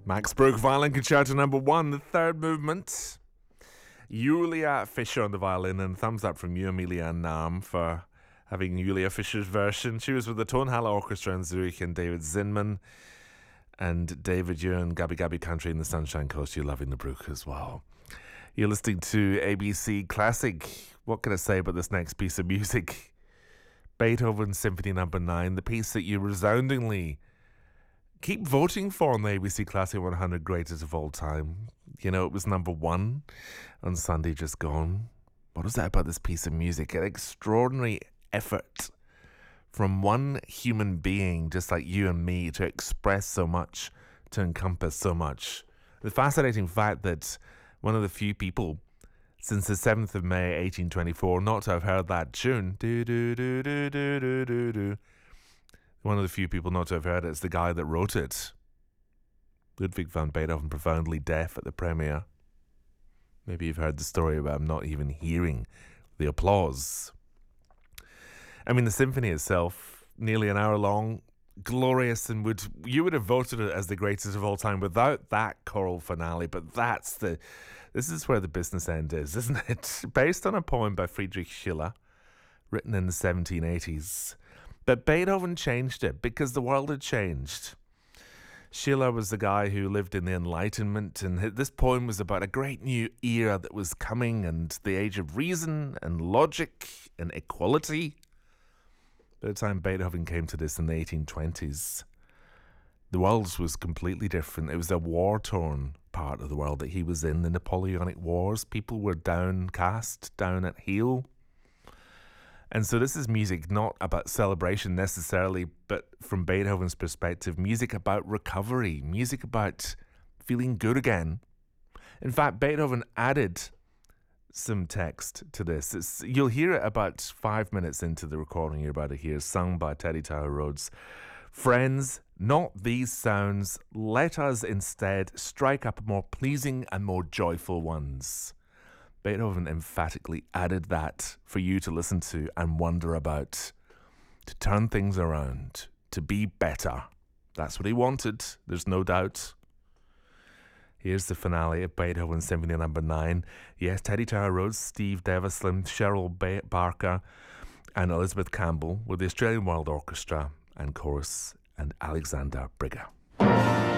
Max Bruch, Violin Concerto number 1, the third movement. Julia Fischer on the violin, and thumbs up from you, Amelia Nam, for having Julia Fischer's version. She was with the Tonhalle Orchestra in Zurich and David Zinman. And David, you're in Gabi Gabi Country in the Sunshine Coast. You're loving the Bruch as well. You're listening to ABC Classic. What can I say about this next piece of music? Beethoven Symphony number 9, the piece that you resoundingly keep voting for on the ABC Classic 100 Greatest of All Time. You know, it was number 1 on Sunday just gone. What is that about this piece of music? An extraordinary effort from one human being, just like you and me, to express so much, to encompass so much. The fascinating fact that one of the few people since the 7th of May 1824 not to have heard that tune, one of the few people not to have heard it is the guy that wrote it. Ludwig van Beethoven, profoundly deaf at the premiere. Maybe you've heard the story about him not even hearing the applause. I mean, the symphony itself, nearly an hour long, glorious, and you would have voted it as the greatest of all time without that choral finale. But this is where the business end is, isn't it? Based on a poem by Friedrich Schiller, written in the 1780s. But Beethoven changed it because the world had changed. Schiller was the guy who lived in the Enlightenment, and this poem was about a great new era that was coming, and the age of reason and logic and equality. By the time Beethoven came to this in the 1820s, the world was completely different. It was a war-torn part of the world that he was in, the Napoleonic Wars. People were downcast, down at heel. And so this is music not about celebration necessarily, but from Beethoven's perspective, music about recovery, music about feeling good again. In fact, Beethoven added some text to this. You'll hear it about 5 minutes into the recording you're about to hear, sung by Teddy Tower Rhodes. Friends, not these sounds. Let us instead strike up more pleasing and more joyful ones. Beethoven emphatically added that for you to listen to and wonder about, to turn things around, to be better. That's what he wanted, there's no doubt. Here's the finale of Beethoven Symphony number 9. Yes, Teddy Tower Rhodes, Steve Devaslim, Cheryl Barker, and Elizabeth Campbell with the Australian World Orchestra and Chorus and Alexander Brigger.